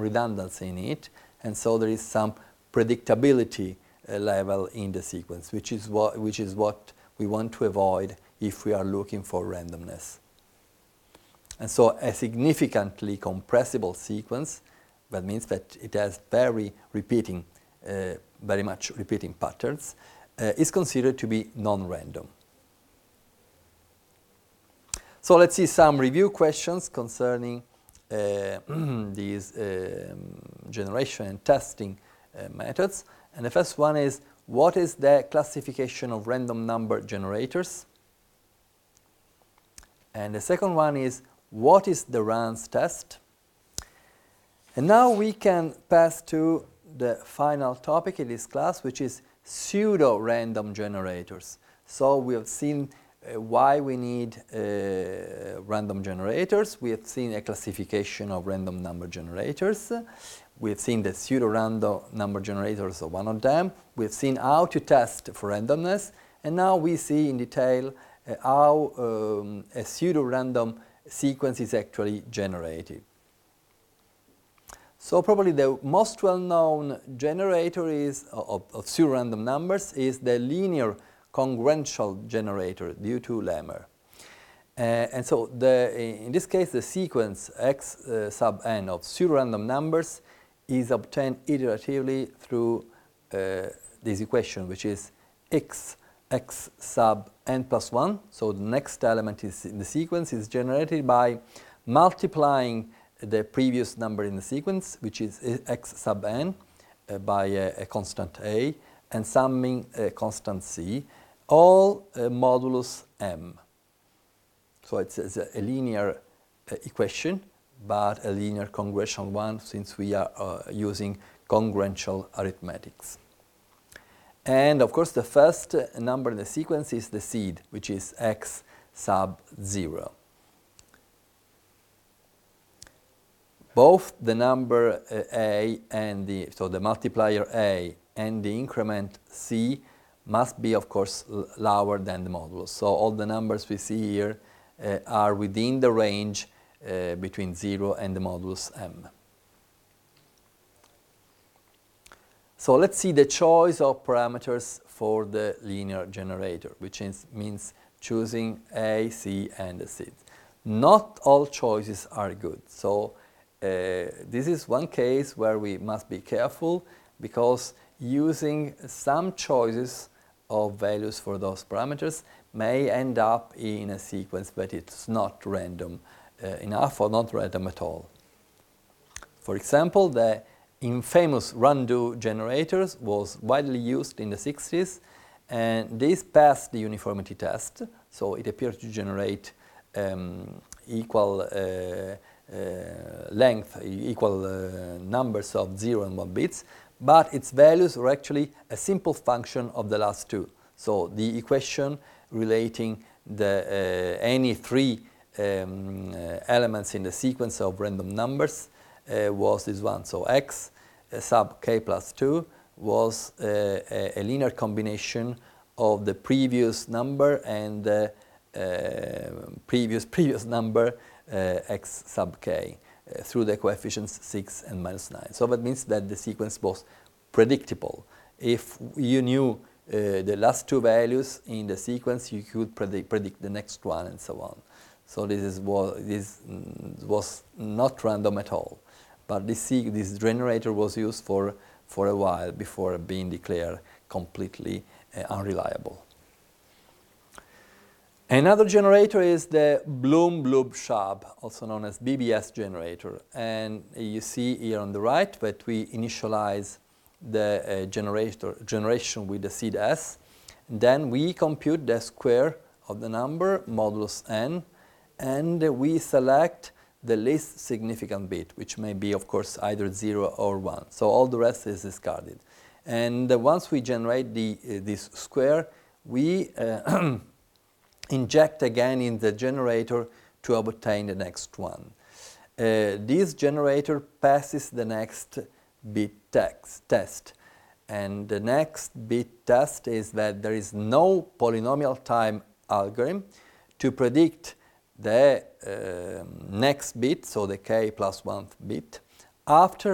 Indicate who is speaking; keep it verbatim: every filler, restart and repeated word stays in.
Speaker 1: redundancy in it, and so there is some predictability uh, level in the sequence, which is what which is what we want to avoid if we are looking for randomness. And so a significantly compressible sequence, that means that it has very repeating, uh, very much repeating patterns, uh, is considered to be non-random. So let's see some review questions concerning uh, these um, generation and testing uh, methods. And the first one is, what is the classification of random number generators? And the second one is, what is the Ran's test? And now we can pass to the final topic in this class, which is pseudo-random generators. So we have seen uh, why we need uh, random generators. We have seen a classification of random number generators. We have seen the pseudo-random number generators of one of them. We have seen how to test for randomness. And now we see in detail uh, how um, a pseudo-random sequence is actually generated. So probably the most well-known generator is of, of pseudo-random numbers is the linear congruential generator due to Lemmer. Uh, and so the, in this case the sequence x uh, sub n of pseudo-random numbers is obtained iteratively through uh, this equation, which is x x sub n plus one. So the next element is in the sequence is generated by multiplying the previous number in the sequence, which is x sub n, uh, by a, a constant a, and summing a constant c, all uh, modulus m. So it's, it's a, a linear uh, equation, but a linear congruential one, since we are uh, using congruential arithmetics. And of course the first uh, number in the sequence is the seed, which is x sub zero. Both the number uh, a and the, so the multiplier a and the increment c must be, of course, lower than the modulus. So all the numbers we see here uh, are within the range uh, between zero and the modulus m. So let's see the choice of parameters for the linear generator, which is, means choosing a, c, and the seed. Not all choices are good. So Uh, this is one case where we must be careful, because using some choices of values for those parameters may end up in a sequence that it's not random uh, enough or not random at all. For example, the infamous Randu generators was widely used in the sixties, and this passed the uniformity test, so it appeared to generate um, equal uh, Uh, length, equal uh, numbers of zero and one bits, but its values were actually a simple function of the last two. So the equation relating the, uh, any three um, uh, elements in the sequence of random numbers uh, was this one. So x uh, sub k plus two was uh, a, a linear combination of the previous number and the uh, previous previous number Uh, x sub k uh, through the coefficients six and minus nine. So that means that the sequence was predictable. If you knew uh, the last two values in the sequence, you could predict, predict the next one and so on. So this, is, this was not random at all. But this, this generator was used for, for a while before being declared completely uh, unreliable. Another generator is the Bloom-Blub-Shab, also known as B B S generator. And you see here on the right that we initialize the uh, generator, generation with the seed S. And then we compute the square of the number, modulus n, and we select the least significant bit, which may be, of course, either zero or one. So all the rest is discarded. And uh, once we generate the, uh, this square, we uh, inject again in the generator to obtain the next one. Uh, this generator passes the next bit text, test. And the next bit test is that there is no polynomial time algorithm to predict the uh, next bit, so the k plus one bit, after